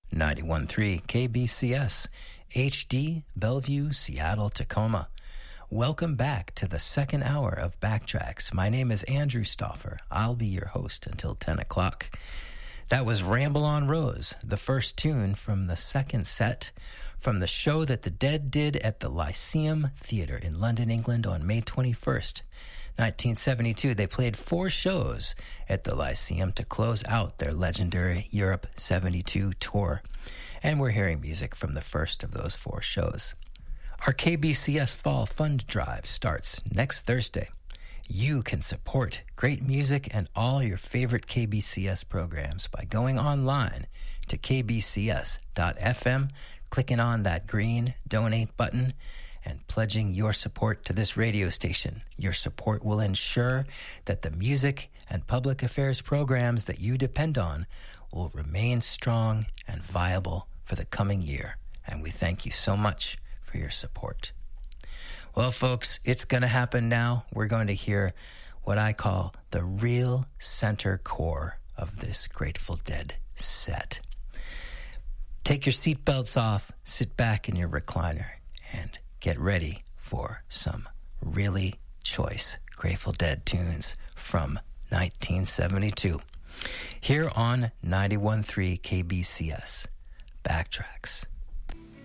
91.3 KBCS, HD, Bellevue, Seattle, Tacoma. Welcome back to the second hour of Backtracks. My name is Andrew Stauffer. I'll be your host until 10 o'clock. That was Ramble on Rose, the first tune from the second set from the show that the Dead did at the Lyceum Theatre in London, England on May 21st, 1972. They played 4 shows at the Lyceum to close out their legendary Europe 72 tour. And we're hearing music from the first of those 4 shows. Our KBCS Fall Fund Drive starts next Thursday. You can support great music and all your favorite KBCS programs by going online to kbcs.fm, clicking on that green donate button, and pledging your support to this radio station. Your support will ensure that the music and public affairs programs that you depend on will remain strong and viable for the coming year. And we thank you so much for your support. Well, folks, it's going to happen now. We're going to hear what I call the real center core of this Grateful Dead set. Take your seatbelts off, sit back in your recliner, and get ready for some really choice Grateful Dead tunes from 1972. Here on 91.3 KBCS, Backtracks.